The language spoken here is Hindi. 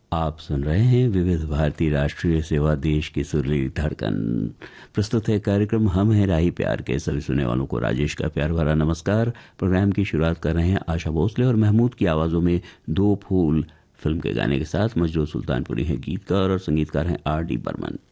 आप सुन रहे हैं विविध भारती राष्ट्रीय सेवा, देश की सुरीली धड़कन। प्रस्तुत है कार्यक्रम हम हैं राही प्यार के। सभी सुनने वालों को राजेश का प्यार भरा नमस्कार। प्रोग्राम की शुरुआत कर रहे हैं आशा भोसले और महमूद की आवाज़ों में दो फूल फिल्म के गाने के साथ। मजरूर सुल्तानपुरी है गीतकार और संगीतकार हैं R.D. बर्मन।